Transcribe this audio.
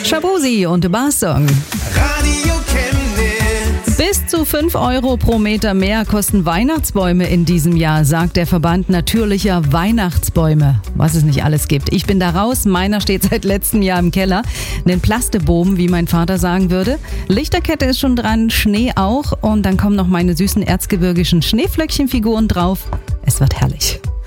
Shabozi und Barsong. Radio Chemnitz. Bis zu 5 Euro pro Meter mehr kosten Weihnachtsbäume in diesem Jahr, sagt der Verband natürlicher Weihnachtsbäume. Was es nicht alles gibt. Ich bin da raus, meiner steht seit letztem Jahr im Keller. Einen Plasteboom, wie mein Vater sagen würde. Lichterkette ist schon dran, Schnee auch und dann kommen noch meine süßen erzgebirgischen Schneeflöckchenfiguren drauf. Es wird herrlich.